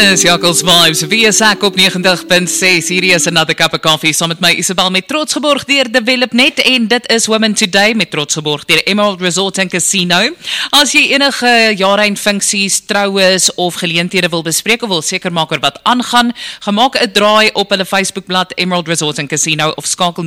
Dis Jakkals Vibes, WSAK op 90.6, hierdie is Another Cup of Coffee, saam met my Isabel, met trots geborg deur Developnet, en dit is Women Today, met trots geborg deur Emerald Resort and Casino. As jy enige jaareind-funksies, troues of geleenthede wil bespreek, of wil seker maak oor wat aangaan, gemaak 'n draai op hulle Facebookblad Emerald Resort and Casino, of skakel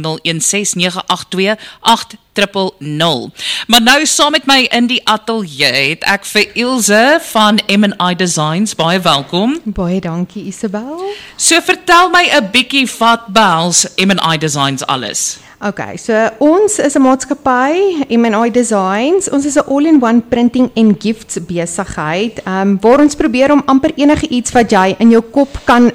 0169828000. Maar nou, saam met my in die atelier, het ek vir Ilse van M&I Designs, baie welkom. Baie dankie, Isabel. So vertel my 'n bietjie wat behels M&I Designs alles. Okay, so ons is 'n maatskappy, M&I Designs. Ons is 'n all-in-one printing en gifts besigheid, waar ons probeer om amper enige iets wat jy in jou kop kan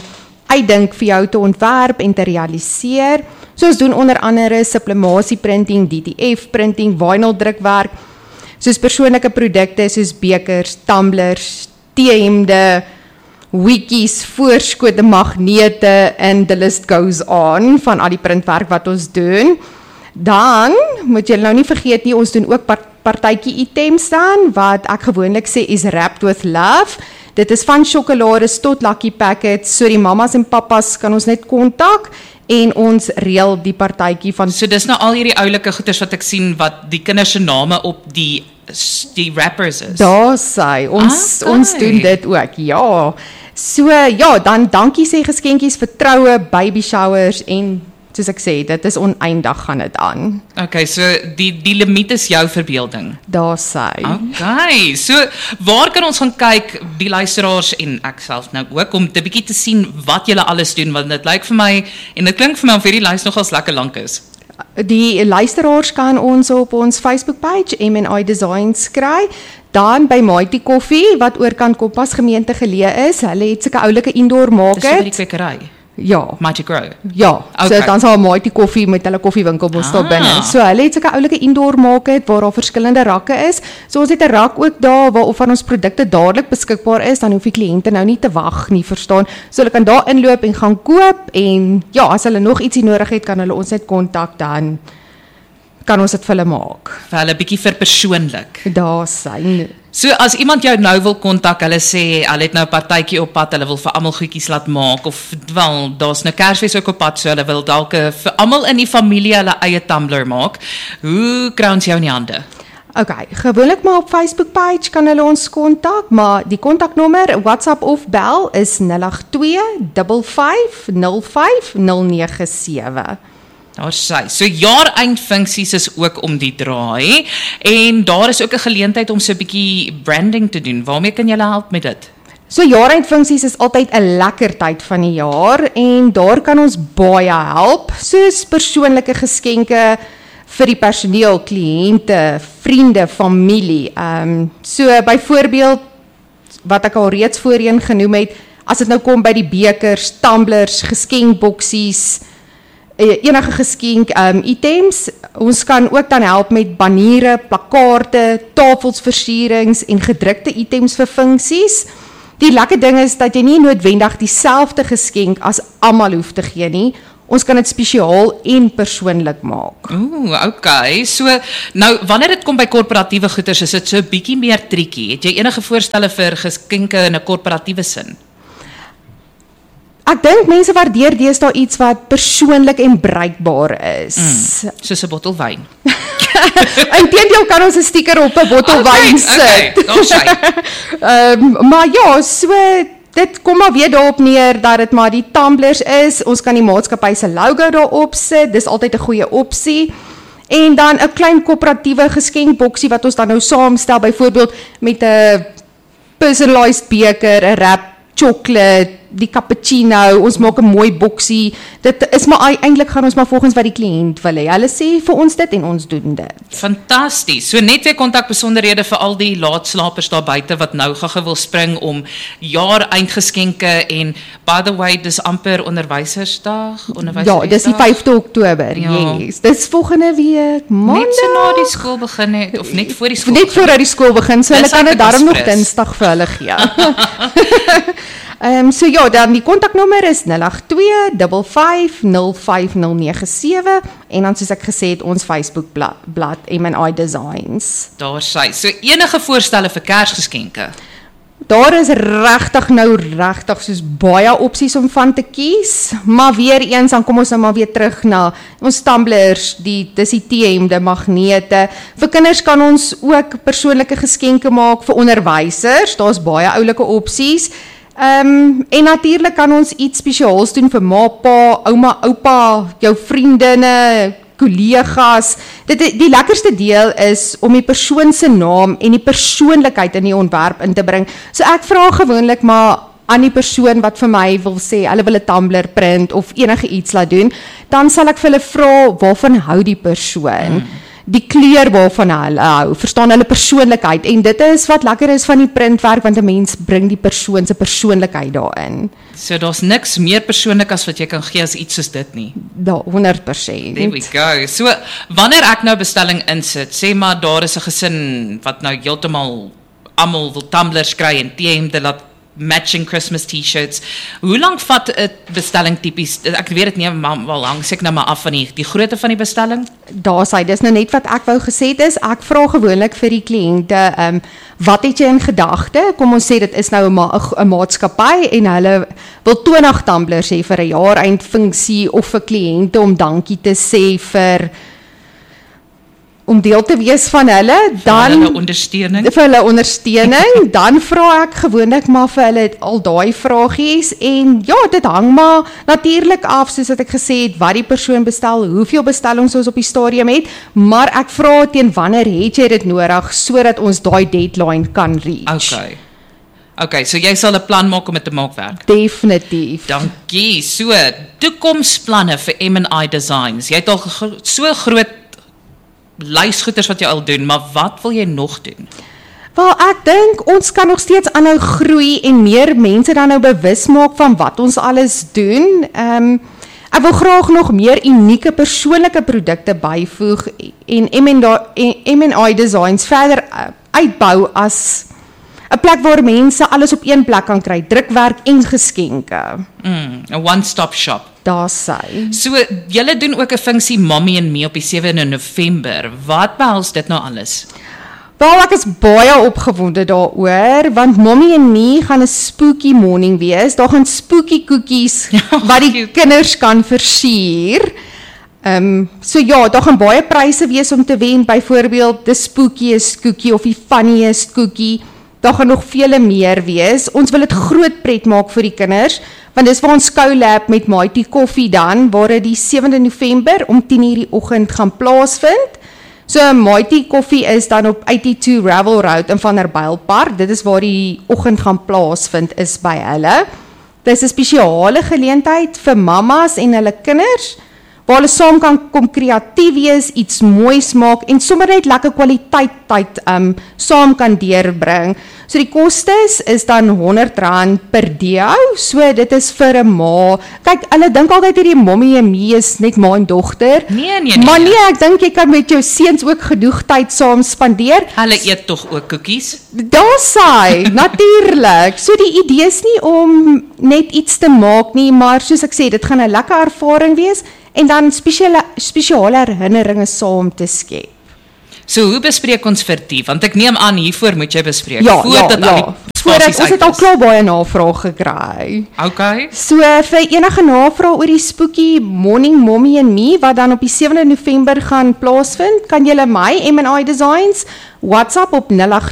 uitdink vir jou te ontwerp en te realiseer. So ons doen onder andere sublimasie printing, DTF printing, vinyl drukwerk, soos persoonlike produkte soos bekers, tumblers, teehemde, wikkies, voorskote, magnete, and the list goes on, van al die printwerk wat ons doen. Dan, moet jy nou nie vergeet nie, ons doen ook partytjie items dan, wat ek gewoonlik sê is wrapped with love. Dit is van sjokolades tot lucky packets, so die mamas en papas kan ons net kontak, en ons reël die partytjie van. So dis nou al hierdie oulike goeders wat ek sien, wat die kinders se name op die rappers is. Daar sy, ons doen dit ook, ja. So ja, dan dankie sê geskenkies vir troue, baby showers, en soos ek sê, dit is oneindig gaan dit aan. Okay, so die limiet is jou verbeelding. Daar sy. Okay, so waar kan ons gaan kyk, die luisteraars en ek self nou ook, om 'n bietjie te sien wat julle alles doen, want dit lyk vir my, en dit klink vir my of hierdie lys nogals lekker lank is. Die luisteraars kan ons op ons Facebook page M&I Designs kry, dan by Mighty Coffee, wat oorkant Kompas gemeente geleë is. Hulle het sulke oulike indoor market. Dis so by die kwekery? Ja. Mighty Grow? Ja, okay. So dan sal Mighty Coffee met hulle koffiewinkel mos daar binne. So hulle het sulke oulike indoor market waar daar verskillende rakke is. So ons het 'n rak ook daar waar van ons produkte dadelik beskikbaar is, dan hoef die kliënte nou nie te wag nie, verstaan. So hulle kan daar inloop en gaan koop, en ja, as hulle nog ietsie nodig het, kan hulle ons net kontak, dan kan ons dit vir hulle maak. Vir hulle bietjie verpersoonlik. Daar sy. So as iemand jou nou wil kontak, hulle sê, hulle het nou 'n partytjie op pad, hulle wil vir almal goedjies laat maak, of wel, daar's nou Kersfees ook op pad, so hulle wil dalk vir almal in die familie hulle eie tumbler maak. Hoe kry ons jou in die hande? Okay, gewoonlik maar op Facebook page kan hulle ons kontak, maar die kontaknommer, WhatsApp of bel is 082-5505-097. Daar sê, so jaareindfunksies is ook om die draai, en daar is ook 'n geleentheid om so 'n bietjie branding te doen. Waarmee kan julle help met dit? So jaareindfunksies is altyd 'n lekker tyd van die jaar, en daar kan ons baie help, soos persoonlike geskenke vir die personeel, kliënte, vriende, familie. So byvoorbeeld, wat ek al reeds voorheen genoem het, as dit nou kom by die bekers, tumblers, geskenkboksies, enige geskenk items. Ons kan ook dan help met baniere, plakkaate, tafelsversierings en gedrukte items vir funksies. Die lekker ding is dat jy nie noodwendig dieselfde geskenk as almal hoef te gee nie. Ons kan dit spesiaal en persoonlik maak. Okay. So, nou, wanneer dit kom by korporatiewe goeders, is dit so 'n bietjie meer triekie. Het jy enige voorstelle vir geskenke in 'n korporatiewe sin? Ek dink mense waardeer deesdae iets wat persoonlik en bruikbaar is. Soos 'n bottel wyn. Inteendeel kan ons 'n stiker op 'n bottel wyn sit. Maar ja, so dit kom maar weer daarop neer dat dit maar die tumblers is. Ons kan die maatskappy se logo daarop sit. Dis altyd 'n goeie opsie. En dan 'n klein koöperatiewe geskenkboksie wat ons dan nou saamstel, byvoorbeeld met 'n personalized beker, 'n wrap, chocolate, die cappuccino, ons maak 'n mooi boksie. Dit is maar eintlik gaan ons maar volgens wat die kliënt wil hê. Hulle sê vir ons dit en ons doen dit. Fantasties. So net weer kontakbesonderhede vir al die laatslapers daar buite wat nou gaga wil spring om jaareindgeskenke, en by the way, dis amper onderwysersdag, Ja, dis die 5de Oktober. Ja. Yes. Dis volgende week, Maandag. Net so na die skool begin het, of net voor die skool. Net voordat die skool begin, so hulle kan dit daarom nog Dinsdag Dinsdag vir hulle gee. So ja, dan die kontaknommer is 082-5505-097, en dan soos ek gesê het, ons Facebook blad M&I Designs. Daar sy. So enige voorstelle vir Kersgeskenke? Daar is regtig soos baie opsies om van te kies, maar weer eens dan kom ons nou maar weer terug na ons tumblers, dis die T-hemde, magnete. Vir kinders kan ons ook persoonlike geskenke maak vir onderwysers, daar's baie oulike opsies. En natuurlik kan ons iets spesiaals doen vir ma, pa, ouma, oupa, jou vriendinne, kollegas. Die lekkerste deel is om die persoon se naam en die persoonlikheid in die ontwerp in te bring. So ek vra gewoonlik maar aan die persoon wat vir my wil sê, hulle wil 'n tumbler print of enige iets laat doen, dan sal ek vir hulle vra waarvan hou die persoon. Die kleur waarvan hulle hou, verstaan hulle persoonlikheid, en dit is wat lekker is van die printwerk, want 'n mens bring die persoon se persoonlikheid daarin. So daar's niks meer persoonlik as wat jy kan gee as iets soos dit nie. 100%. There we go. So wanneer ek nou bestelling insit, sê maar daar is 'n gesin wat nou heeltemal almal wil tumblers kry en T-hemde laat matching Christmas T-shirts. Hoe lank vat 'n bestelling tipies? Ek weet dit nie, maar wel hang seker nou maar af van die grootte van die bestelling. Dis nou net wat ek wou gesê het is, ek vra gewoonlik vir die kliënte, wat het jy in gedagte? Kom ons sê dit is nou 'n maatskappy en hulle wil 20 tumblers hê vir 'n jaareindfunksie of vir kliënte om dankie te sê om deel te wees van hulle, dan vir hulle ondersteuning, dan vra ek gewoonlik maar vir hulle al daai vragies, en ja, dit hang maar natuurlik af, soos wat ek gesê het, wat die persoon bestel, hoeveel bestellings ons op die stadium het, maar ek vra teen wanneer het jy dit nodig, sodat ons daai deadline kan reach. Okay, so jy sal 'n plan maak om dit te maak werk. Definitief. Dankie. So, toekomsplanne vir M&I Designs. Jy het al so groot lysgoeders wat jy al doen, maar wat wil jy nog doen? Wel, ek dink ons kan nog steeds aanhou groei en meer mense dan nou bewus maak van wat ons alles doen. Ek wil graag nog meer unieke persoonlike produkte byvoeg en M&I Designs verder uitbou as 'n plek waar mense alles op een plek kan kry, drukwerk en geskenke. 'n one-stop shop. Daar sy. So, julle doen ook 'n funksie Mommy and Me op die 7de November. Wat behels dit nou alles? Wel, ek is baie opgewonde daaroor, want Mommy and Me gaan 'n spooky morning wees. Daar gaan spooky koekies wat die kinders kan versier. So ja, daar gaan baie pryse wees om te wen, byvoorbeeld die spookiest koekie of die funniest koekie. Daar gaan nog vele meer wees. Ons wil dit groot pret maak vir die kinders, want dis waar ons collab met Mighty Coffee dan, waar dit die 7de November om 10:00 die oggend gaan plaasvind. So Mighty Coffee is dan op 82 Ravel Road in Vanderbijlpark. Dit is waar die oggend gaan plaasvind is by hulle. Dis 'n spesiale geleentheid vir mammas en hulle kinders, waar hulle saam kan kom kreatief wees, iets moois maak en sommer net lekker kwaliteit tyd saam kan deurbring. So die kostes is dan R100 per deo, so dit is vir 'n ma. Kyk, hulle dink altyd hierdie Mommy and Me is net ma en dogter. Nee. Maar nee, ek dink jy kan met jou seuns ook genoeg tyd saam spandeer. Hulle eet tog ook koekies? Daar sy, natuurlik. So die idee is nie om net iets te maak nie, maar soos ek sê, dit gaan 'n lekker ervaring wees en dan spesiale herinneringe saam te skep. So hoe bespreek ons verdiep? Want ek neem aan hiervoor moet jy bespreek. Ja. Voordat ons het al klaar baie navraag gekry. Okay. So vir enige navraag oor die spooky morning Mommy and Me wat dan op die 7de November gaan plaasvind, kan julle my M&I Designs WhatsApp op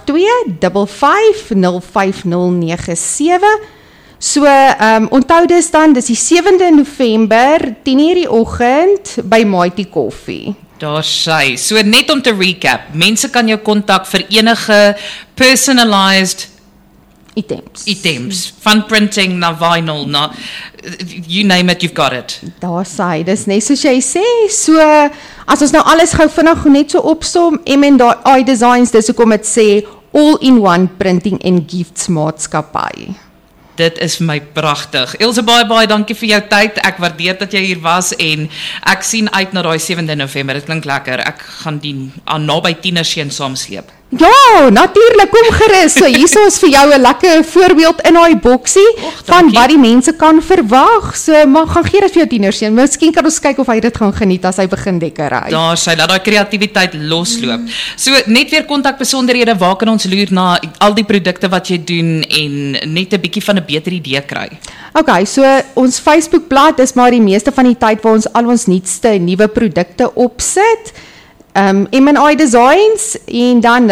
082550597. So onthou dis die 7de November 10:00 die oggend by Mighty Coffee. Daar sy. So net om te recap, mense kan jou kontak vir enige personalized items, van printing na vinyl, na you name it, you've got it. Daar sy, dis net soos jy sê. So as ons nou alles gou vinnig net so opsom, M&I Designs, dis hoekom dit sê all-in-one printing and gifts maatskappy. Dit is vir my pragtig. Ilse, baie dankie vir jou tyd. Ek waardeer dat jy hier was en ek sien uit na daai 7de November. Dit klink lekker. Ek gaan die naby tienerseun saamsleep. Ja, natuurlik, kom gerus. So hierso is vir jou 'n lekker voorbeeld in daai boksie van wat die mense kan verwag. So maar gaan gee dit vir jou tienerseun. Miskien kan ons kyk of hy dit gaan geniet as hy begin dekkery. Daar sy laat daai kreatiwiteit losloop. So net weer kontakbesonderhede, waar kan ons loer na al die produkte wat jy doen en net 'n bietjie van 'n beter idee kry? Okay, so ons Facebookblad is maar die meeste van die tyd waar ons al ons nuutste nuwe produkte opsit. M&I Designs en dan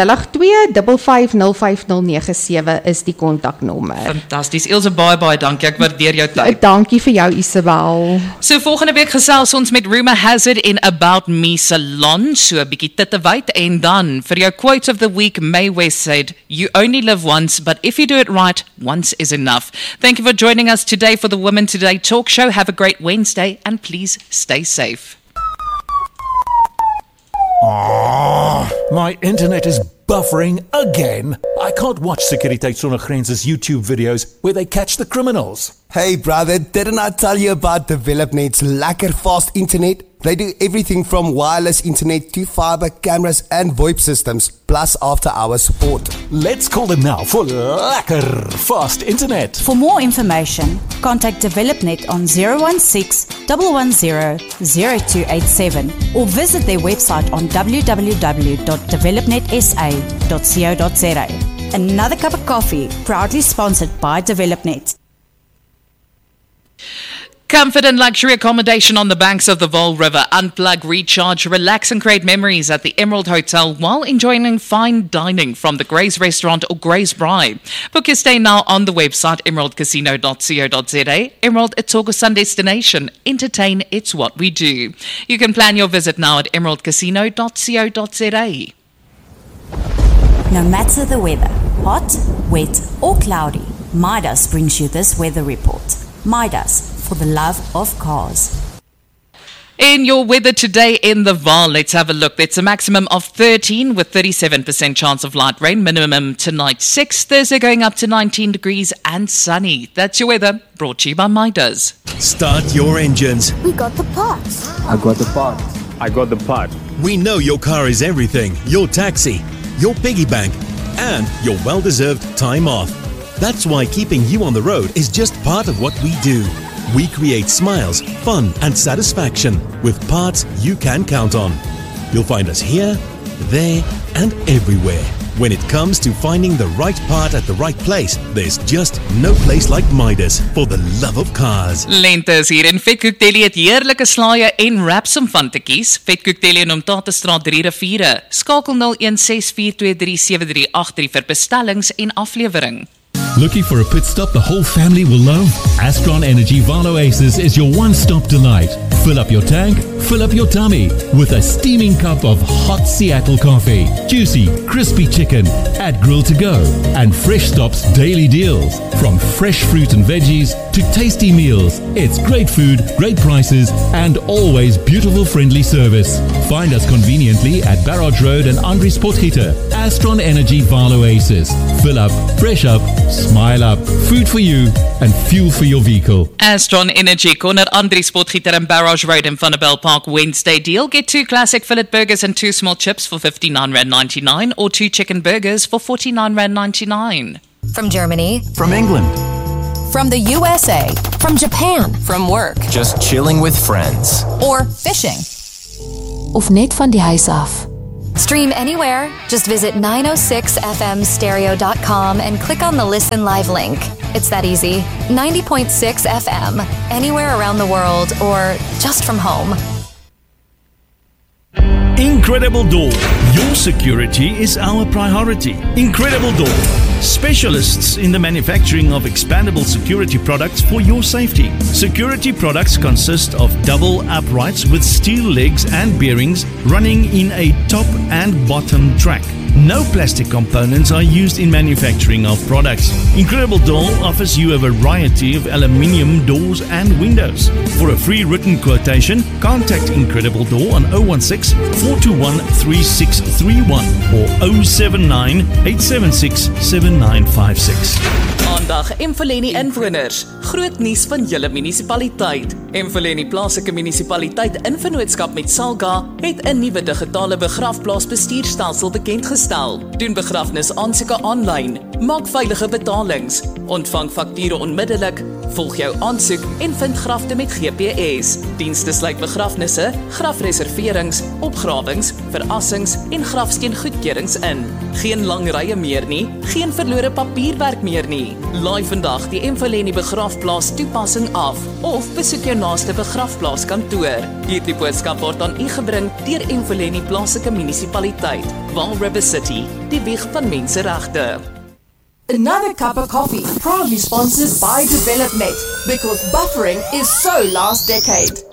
082550597 is die kontaknommer. Fantasties. Ilse, baie dankie. Ek waardeer jou tyd. Dankie vir jou, Isabel. So volgende week gesels ons met Rumour Has It in About Me Salon, so 'n bietjie tittewyd en dan vir jou quote of the week, Mae West said, "You only live once, but if you do it right, once is enough." Thank you for joining us today for the Women Today talk show. Have a great Wednesday and please stay safe. Oh, my internet is buffering again. I can't watch Sekuriteit Sonder Grense's YouTube videos where they catch the criminals. Hey brother, didn't I tell you about DevelopNet's lekker fast internet? They do everything from wireless internet to fiber, cameras and VoIP systems, plus after-hour support. Let's call them now for lekker fast internet. For more information, contact DevelopNet on 016-110-0287 or visit their website on www.developnetsa.co.za. Another Cup of Coffee, proudly sponsored by DevelopNet. Comfort and luxury accommodation on the banks of the Vaal River. Unplug, recharge, relax and create memories at the Emerald Hotel while enjoying fine dining from the Gray's Restaurant or Gray's Braai. Book your stay now on the website emeraldcasino.co.za. Emerald, it's August destination. Entertain, it's what we do. You can plan your visit now at emeraldcasino.co.za. No matter the weather, hot, wet or cloudy, Midas brings you this weather report. Midas, for the love of cars. In your weather today in the Vaal, let's have a look. It's a maximum of 13 with 37% chance of light rain. Minimum tonight 6. Thursday going up to 19 degrees and sunny. That's your weather, brought to you by Midas. Start your engines. We got the parts. I got the part. I got the part. We know your car is everything. Your taxi, your piggy bank, and your well-deserved time off. That's why keeping you on the road is just part of what we do. We create smiles, fun, and satisfaction with parts you can count on. You'll find us here, there, and everywhere. When it comes to finding the right part at the right place, there's just no place like Midas for the love of cars. Lente is hier en Vetkoek Deli het heerlike slaaie en wraps om van te kies. Vetkoek Deli in Omtatestraat 3 Riviere. Skakel 0164237383 vir bestellings en aflewering. Looking for a pit stop the whole family will love? Astron Energy Vaal Oasis is your one-stop delight. Fill up your tank, fill up your tummy with a steaming cup of hot Seattle coffee, juicy, crispy chicken at Grill to Go, and Fresh Stop's daily deals. From fresh fruit and veggies to tasty meals, it's great food, great prices, and always beautiful friendly service. Find us conveniently at Barrage Road and Andries Potgieter. Astron Energy Vaal Oasis. Fill up, fresh up, smile up, food for you and fuel for your vehicle. Astron Energy, corner Andries Potgieter and Barrage Road in Vanderbijl Park Wednesday deal. Get 2 classic fillet burgers and 2 small chips for R59.99 or 2 chicken burgers for R49.99. From Germany. From England. From the USA. From Japan. From work. Just chilling with friends. Or fishing. Of net van die huis af. Stream anywhere. Just visit 906fmstereo.com and click on the Listen Live link. It's that easy. 90.6 FM. Anywhere around the world or just from home. Incredible Door. Your security is our priority. Incredible Door. Specialists in the manufacturing of expandable security products for your safety. Security products consist of double uprights with steel legs and bearings running in a top and bottom track. No plastic components are used in manufacturing of products. Incredible Door offers you a variety of aluminium doors and windows. For a free written quotation, contact Incredible Door on 016-421-3631 or 079-876-7956. On vandag Emfoleni inwoners. Groot nuus van julle munisipaliteit. Emfoleni Plaaslike Munisipaliteit in vennootskap met Salga het 'n nuwe digitale begrafplaasbestuurstelsel bekendgestel. Doen begrafnisaansoeke aanlyn, maak veilige betalings, ontvang fakture onmiddellik, volg jou aansoek en vind grafte met GPS. Dienste sluit begrafnisse, grafreserverings, opgrawings, verassings en grafsteengoedkeurings in. Geen lang rye meer nie, geen verlore papierwerk meer nie. Laai vandag die Emfoleni begrafplaas toepassing af of besoek jou naaste begrafplaaskantoor. Hierdie boodskap word aan u gebring deur Emfoleni Plaaslike Munisipaliteit, Vaal River City, die wieg van menseregte. Another Cup of Coffee, proudly sponsored by DevelopNet, because buffering is so last decade.